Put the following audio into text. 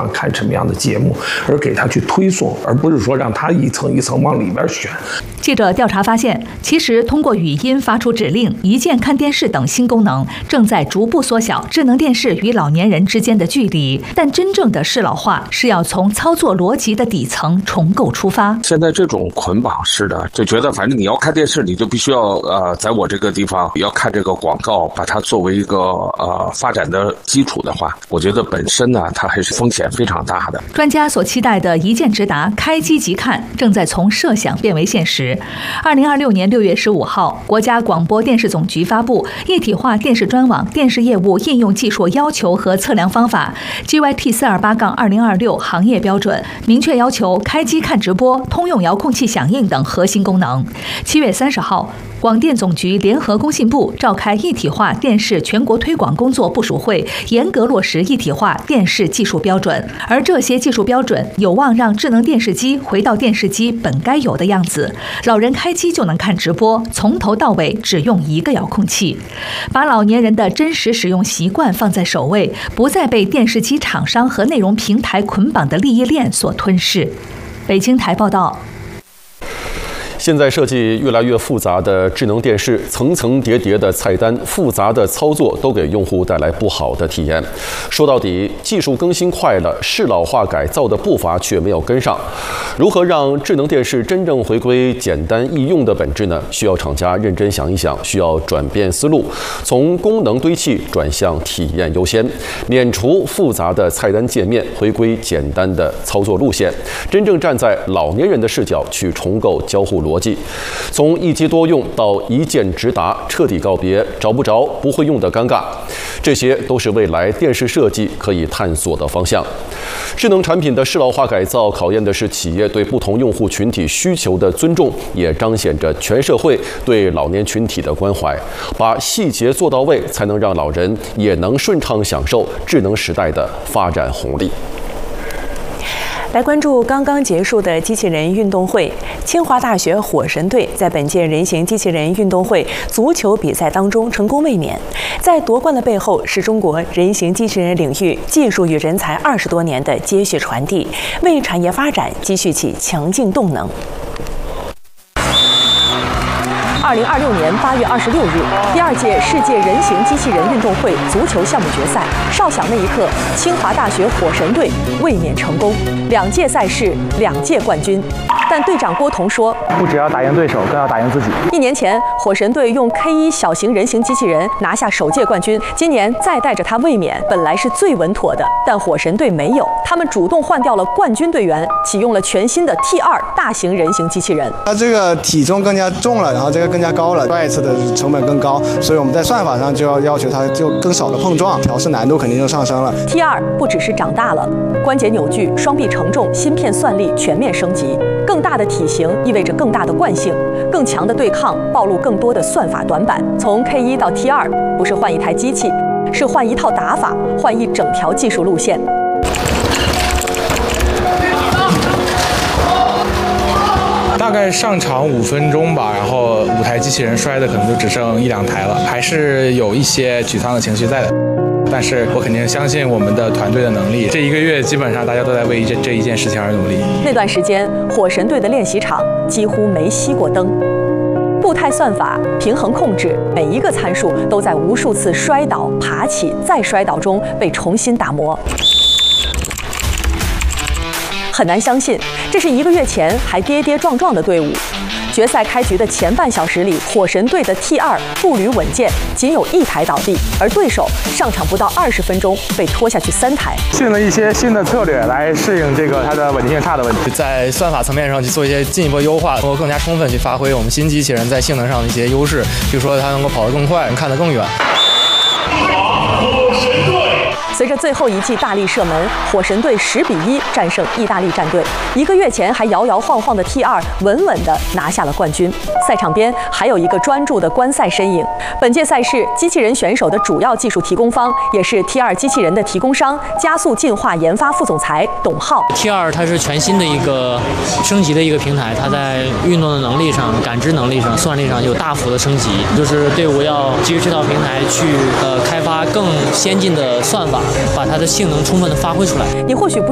欢看什么样的节目，而给他去推送，而不是说让他一层一层往里边选。 记者调查发现，其实通过语音发出指令、一键看电视等新功能，正在逐步缩小智能电视与老年人之间的距离。但真正的适老化是要从操作逻辑的底层重构出发。 现在这种捆绑式的，就觉得反正你要看电视，你就必须要在我这个地方要看这个广告，把它作为一个发展的基础的话，我觉得本身呢，它还是风险非常大的。 专家所期待的一键直达、开机即看，正在从设想变为现实。2026年6月15号，国家广播电视总局发布《一体化电视专网电视业务应用技术要求和测量方法》（GYT 428-2026）行业标准，明确要求开机看直播、通用遥控器响应等核心功能。7月30号，广电总局联合工信部召开一体化电视全国推广工作部署会，严格落实一体化电视技术标准。而这些技术标准有望让智能电视机回到电视机本该有的样子，老人开机就能看直播，从头到尾只用一个遥控器，把老年人的真实使用习惯放在首位，不再被电视机厂商和内容平台捆绑的利益链所吞噬。北京台报道。 现在设计越来越复杂的智能电视，层层叠叠的菜单，复杂的操作都给用户带来不好的体验。说到底，技术更新快了，适老化改造的步伐却没有跟上。如何让智能电视真正回归简单易用的本质呢？需要厂家认真想一想，需要转变思路，从功能堆砌转向体验优先，免除复杂的菜单界面，回归简单的操作路线，真正站在老年人的视角去重构交互逻辑，从一机多用到一键直达，彻底告别找不着、不会用的尴尬。这些都是未来电视设计可以探索的方向。智能产品的适老化改造，考验的是企业对不同用户群体需求的尊重，也彰显着全社会对老年群体的关怀。把细节做到位，才能让老人也能顺畅享受智能时代的发展红利。 来关注刚刚结束的机器人运动会，清华大学火神队在本届人形机器人运动会足球比赛当中成功卫冕。在夺冠的背后，是中国人形机器人领域技术与人才20多年的接续传递，为产业发展积蓄起强劲动能。2026年8月26日，第2届世界人形机器人运动会足球项目决赛，哨响那一刻，清华大学火神队卫冕成功，2届赛事2届冠军。但队长郭彤说， 不只要打赢对手，更要打赢自己。 1年前，火神队用 K1 小型人形机器人拿下首届冠军，今年再带着它卫冕，本来是最稳妥的，但火神队没有，他们主动换掉了冠军队员，启用了全新的 T2 大型人形机器人。 它这个体重更加重了，然后这个更加高了，再一次的成本更高，所以我们在算法上就要求它就更少的碰撞，调试难度肯定就上升了。 T2 不只是长大了，关节扭矩、双臂承重、芯片算力全面升级，更大的体型意味着更大的惯性，更强的对抗暴露更多的算法短板。从 K1 到 T2， 不是换一台机器，是换一套打法，换一整条技术路线。 大概上场5分钟吧，然后5台机器人摔的可能就只剩1、2台了，还是有一些沮丧的情绪在的。但是我肯定相信我们的团队的能力。这1个月基本上大家都在为这一件事情而努力。 那段时间，火神队的练习场几乎没熄过灯。步态算法、平衡控制，每一个参数都在无数次摔倒、爬起、再摔倒中被重新打磨。很难相信，这是1个月前还跌跌撞撞的队伍。决赛开局的前半小时里，火神队的 T2 步履稳健，仅有1台倒地，而对手上场不到20分钟被拖下去3台。 训了一些新的策略来适应这个它的稳定性差的问题， 在算法层面上去做一些进一步优化，能够更加充分去发挥我们新机器人在性能上的一些优势，比如说它能够跑得更快，看得更远。 随着最后一记大力射门，火神队10比1战胜意大利战队。1个月前还摇摇晃晃的 T2 稳稳地拿下了冠军。赛场边还有一个专注的观赛身影。本届赛事机器人选手的主要技术提供方，也是 T2 机器人的提供商加速进化研发副总裁董浩。 T2 它是全新的一个升级的一个平台，它在运动的能力上、感知能力上、算力上有大幅的升级。就是队伍要基于这套平台去开发更先进的算法，把它的性能充分的发挥出来。 你或许不